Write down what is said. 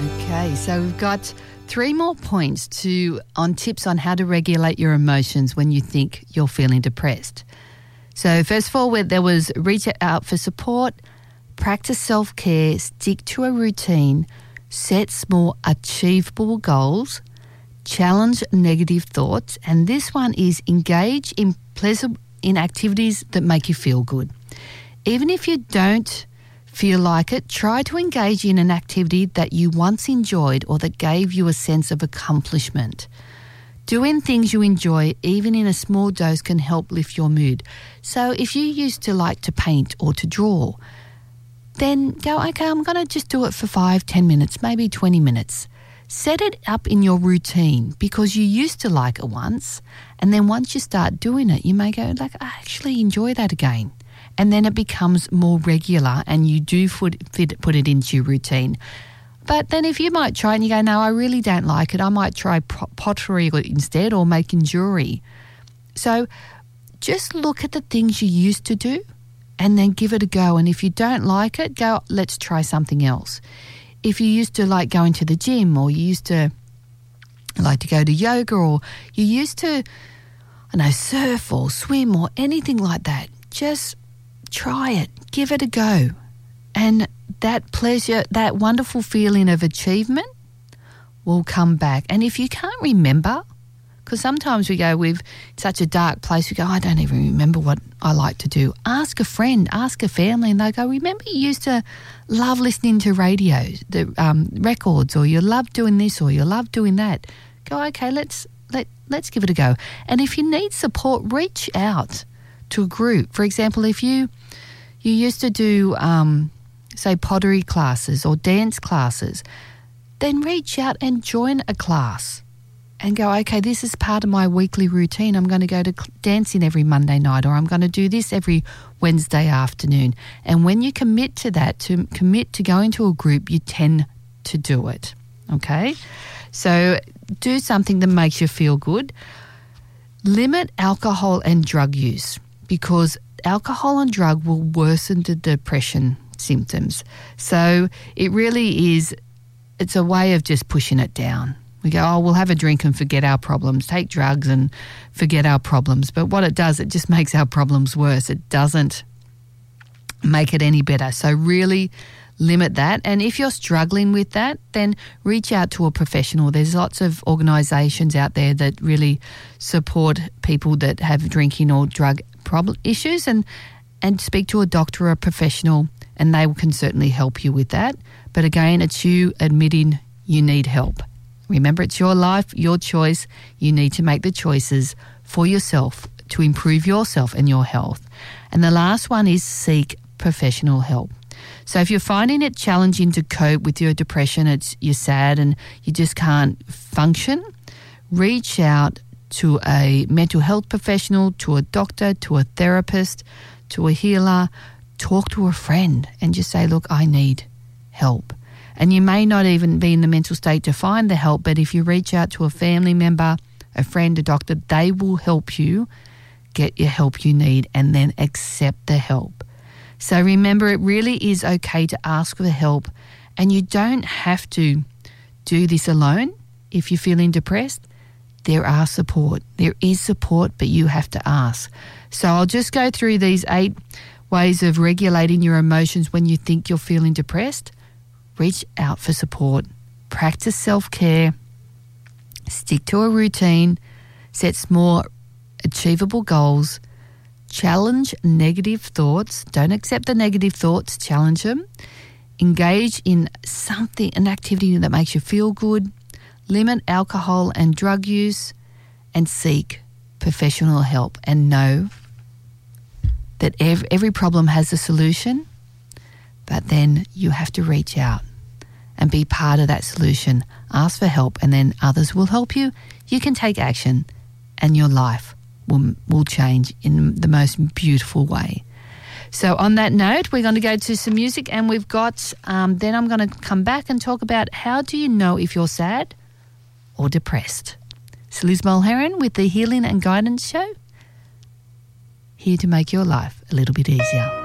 Okay, so we've got 3 more points on tips on how to regulate your emotions when you think you're feeling depressed. So first of all, there was reach out for support, practice self-care, stick to a routine, set small achievable goals, challenge negative thoughts, and this one is engage in activities that make you feel good. Even if you don't feel like it, try to engage in an activity that you once enjoyed or that gave you a sense of accomplishment. Doing things you enjoy, even in a small dose, can help lift your mood. So if you used to like to paint or to draw, then go, okay, I'm going to just do it for 5-10 minutes, maybe 20 minutes. Set it up in your routine because you used to like it once, and then once you start doing it, you may go, like, I actually enjoy that again. And then it becomes more regular and you do put it into your routine. But then if you might try and you go, no, I really don't like it, I might try pottery instead or making jewelry. So just look at the things you used to do and then give it a go. And if you don't like it, go, let's try something else. If you used to like going to the gym or you used to like to go to yoga or you used to, surf or swim or anything like that, just try it, give it a go. And that pleasure, that wonderful feeling of achievement will come back. And if you can't remember, because sometimes we go with such a dark place, we go, I don't even remember what I like to do. Ask a friend, ask a family, and they go, remember you used to love listening to radio, the records, or you love doing this, or you love doing that. Go, okay, let's give it a go. And if you need support, reach out to a group. For example, if you used to do, say, pottery classes or dance classes, then reach out and join a class and go, okay, this is part of my weekly routine. I'm going to go to dancing every Monday night, or I'm going to do this every Wednesday afternoon. And when you commit to that, to commit to going to a group, you tend to do it, okay? So do something that makes you feel good. Limit alcohol and drug use, because alcohol and drug will worsen the depression symptoms. So it really is, it's a way of just pushing it down. We go, oh, we'll have a drink and forget our problems, take drugs and forget our problems. But what it does, it just makes our problems worse. It doesn't make it any better. So really limit that. And if you're struggling with that, then reach out to a professional. There's lots of organisations out there that really support people that have drinking or drug problem issues, and speak to a doctor or a professional, and they can certainly help you with that. But again, it's you admitting you need help. Remember, it's your life, your choice. You need to make the choices for yourself to improve yourself and your health. And the last one is seek professional help. So if you're finding it challenging to cope with your depression, you're sad and you just can't function, reach out to a mental health professional, to a doctor, to a therapist, to a healer. Talk to a friend and just say, look, I need help. And you may not even be in the mental state to find the help, but if you reach out to a family member, a friend, a doctor, they will help you get your help you need and then accept the help. So remember, it really is okay to ask for help, and you don't have to do this alone. If you're feeling depressed, there are support. There is support, but you have to ask. So I'll just go through these 8 ways of regulating your emotions when you think you're feeling depressed. Reach out for support. Practice self-care. Stick to a routine. Set small, achievable goals. Challenge negative thoughts. Don't accept the negative thoughts. Challenge them. Engage in an activity that makes you feel good. Limit alcohol and drug use, and seek professional help. And know that every problem has a solution, but then you have to reach out and be part of that solution. Ask for help, and then others will help you. You can take action, and your life will change in the most beautiful way. So on that note, we're going to go to some music, and we've got, then I'm going to come back and talk about how do you know if you're sad or depressed. So Liz Mulheron with the Healing and Guidance Show, here to make your life a little bit easier.